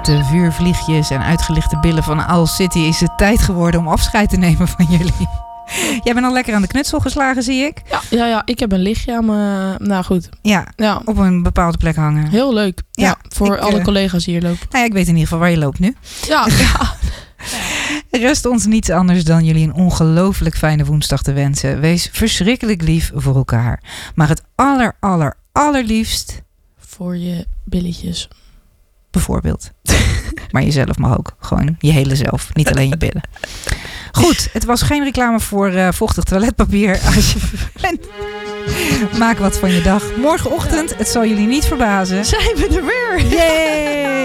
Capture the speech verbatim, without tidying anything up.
met de vuurvliegjes en uitgelichte billen van Owl City is het tijd geworden om afscheid te nemen van jullie. Jij bent al lekker aan de knutsel geslagen, zie ik. Ja, ja, ja ik heb een lichtje aan me. Nou goed. Ja, ja, op een bepaalde plek hangen. Heel leuk. Ja, ja voor ik, alle uh, collega's die hier lopen. Nou ja, ik weet in ieder geval waar je loopt nu. Ja, ja. Rest ons niets anders dan jullie een ongelooflijk fijne woensdag te wensen. Wees verschrikkelijk lief voor elkaar. Maar het aller, aller, allerliefst... Voor je billetjes. Bijvoorbeeld. Maar jezelf mag ook. Gewoon je hele zelf. Niet alleen je billen. Goed, het was geen reclame voor uh, vochtig toiletpapier. Als je maak wat van je dag. Morgenochtend, het zal jullie niet verbazen. Zijn we er weer? Yay!